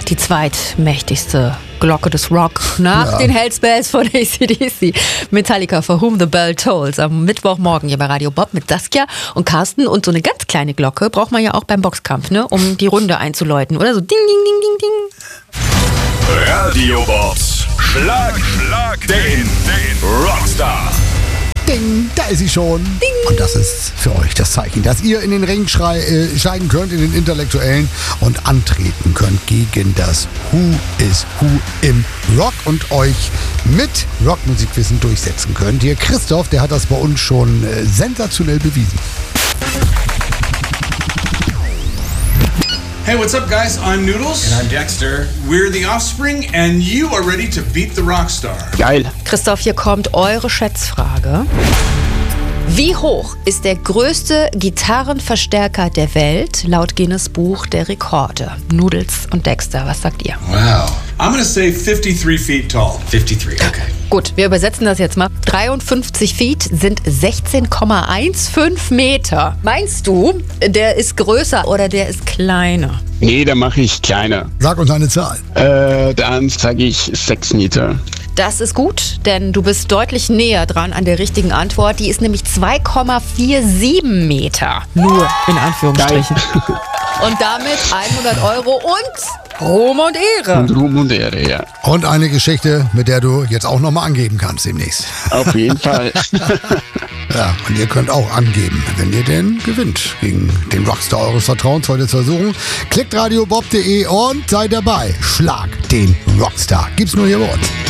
die zweitmächtigste Glocke des Rock nach den Hells Bells von AC/DC. Metallica, For Whom the Bell Tolls. Am Mittwochmorgen hier bei Radio Bob mit Saskia und Carsten. Und so eine ganz kleine Glocke braucht man ja auch beim Boxkampf, ne? Um die Runde einzuläuten. Oder so ding, ding, ding, ding, ding. Radio Bob. Schlag den Rockstar. Ding, da ist sie schon. Ding. Und das ist für euch das Zeichen, dass ihr in den Ring steigen könnt, in den Intellektuellen und antreten könnt gegen das Who is Who im Rock und euch mit Rockmusikwissen durchsetzen könnt. Hier Christoph, der hat das bei uns schon sensationell bewiesen. Hey, what's up, guys? I'm Noodles. And I'm Dexter. We're the Offspring, and you are ready to beat the Rockstar. Geil. Christoph, hier kommt eure Schätzfrage. Wie hoch ist der größte Gitarrenverstärker der Welt laut Guinness Buch der Rekorde? Noodles und Dexter, was sagt ihr? Wow. I'm gonna say 53 feet tall. 53, okay. Gut, wir übersetzen das jetzt mal. 53 Feet sind 16,15 Meter. Meinst du, der ist größer oder der ist kleiner? Nee, da mache ich kleiner. Sag uns eine Zahl. Dann sage ich 6 Meter. Das ist gut, denn du bist deutlich näher dran an der richtigen Antwort. Die ist nämlich 2,47 Meter. Nur in Anführungsstrichen. Und damit 100 € und Ruhm und Ehre. Und Ruhm und Ehre, ja. Und eine Geschichte, mit der du jetzt auch nochmal angeben kannst demnächst. Auf jeden Fall. Ja, und ihr könnt auch angeben, wenn ihr denn gewinnt, gegen den Rockstar eures Vertrauens heute zu versuchen. Klickt radiobob.de und seid dabei. Schlag den Rockstar. Gibt's nur hier bei uns.